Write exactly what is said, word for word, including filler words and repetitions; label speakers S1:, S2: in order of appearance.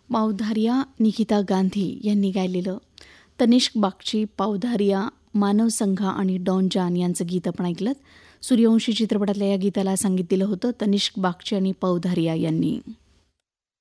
S1: पावधारिया निकिता गांधी यांनी गायलेलं तनिष्क बागची पावधारिया, मानव संघा आणि डॉन जान यांचं गीत आपण ऐकलं. सूर्यवंशी चित्रपटातल्या या गीताला संगीत दिलं होतं तनिष्क बागची आणि पावधारिया यांनी.